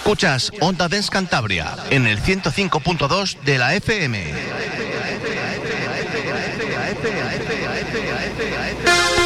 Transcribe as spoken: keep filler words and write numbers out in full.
Escuchas Onda Dance Cantabria en el ciento cinco punto dos de la F M.